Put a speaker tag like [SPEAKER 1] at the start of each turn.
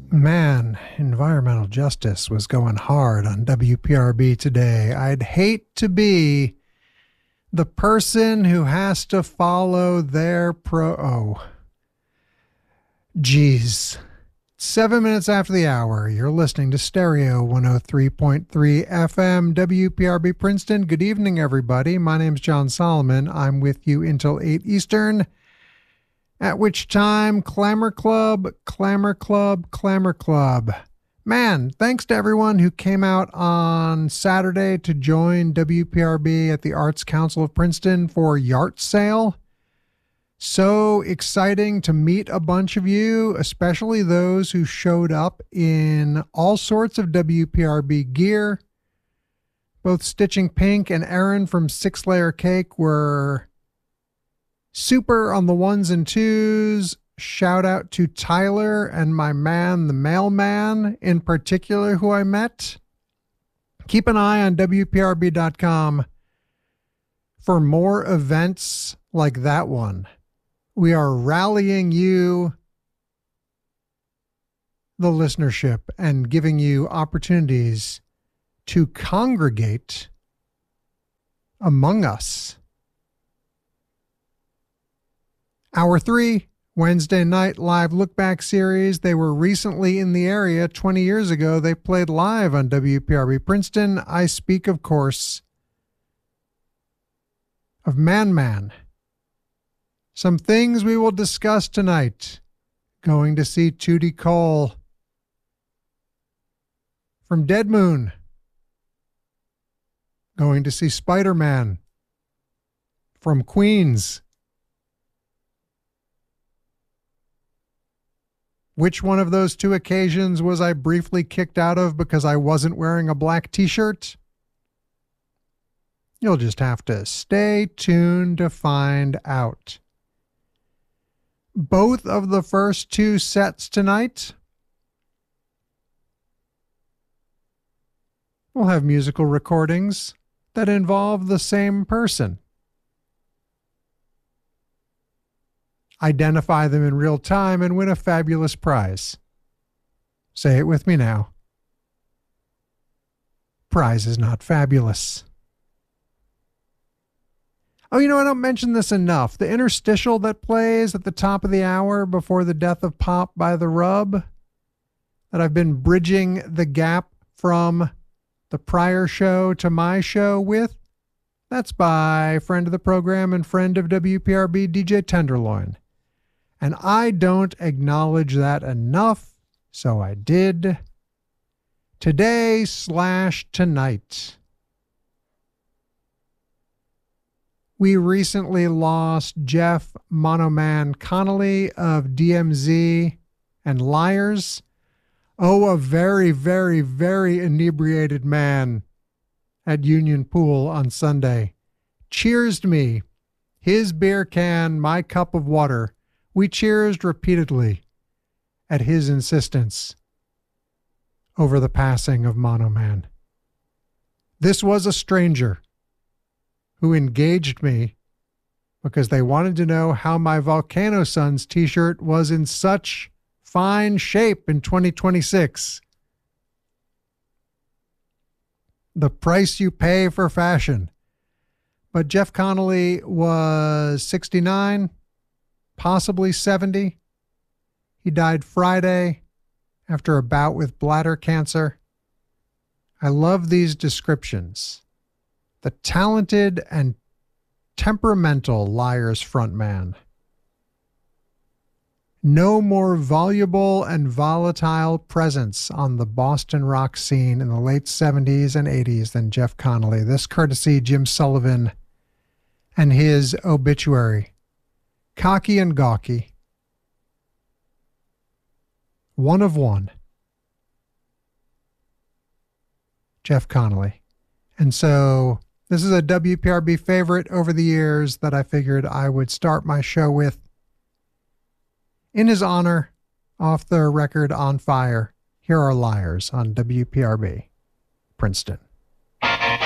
[SPEAKER 1] Man, environmental justice was going hard on WPRB today. I'd hate to be the person who has to follow their geez. 7 minutes after the hour, you're listening to Stereo 103.3 FM, WPRB Princeton. Good evening, everybody. My name's John Solomon. I'm with you until 8 Eastern. At which time, Clamor Club, Clamor Club, Clamor Club. Man, thanks to everyone who came out on Saturday to join WPRB at the Arts Council of Princeton for Yard Sale. So exciting to meet a bunch of you, especially those who showed up in all sorts of WPRB gear. Both Stitching Pink and Aaron from Six Layer Cake were super on the ones and twos. Shout out to Tyler and my man, the mailman, in particular, who I met. Keep an eye on WPRB.com for more events like that one. We are rallying you, the listenership, and giving you opportunities to congregate among us. Hour 3, Wednesday night live look-back series. They were recently in the area. 20 years ago, they played live on WPRB Princeton. I speak, of course, of Man Man. Some things we will discuss tonight. Going to see Tootie Cole from Dead Moon. Going to see Spider-Man from Queens. Which one of those two occasions was I briefly kicked out of because I wasn't wearing a black t-shirt? You'll just have to stay tuned to find out. Both of the first two sets tonight will have musical recordings that involve the same person. Identify them in real time and win a fabulous prize. Say it with me now. Prize is not fabulous. Oh, I don't mention this enough. The interstitial that plays at the top of the hour before the death of Pop by the Rub, that I've been bridging the gap from the prior show to my show with, that's by friend of the program and friend of WPRB, DJ Tenderloin. And I don't acknowledge that enough, so I did. Today/tonight. We recently lost Jeff Monoman Connolly of DMZ and Liars. Oh, a very, very, very inebriated man at Union Pool on Sunday. Cheersed me. His beer can, my cup of water. We cheersed repeatedly at his insistence over the passing of Monoman. This was a stranger who engaged me because they wanted to know how my Volcano Suns t-shirt was in such fine shape in 2026. The price you pay for fashion. But Jeff Connolly was 69, possibly 70. He died Friday after a bout with bladder cancer. I love these descriptions. The talented and temperamental Liars frontman. No more voluble and volatile presence on the Boston rock scene in the late 70s and 80s than Jeff Connolly. This courtesy Jim Sullivan and his obituary. Cocky and gawky. One of one. Jeff Connolly. And so this is a WPRB favorite over the years that I figured I would start my show with. In his honor, off the record on fire, here are Liars on WPRB, Princeton.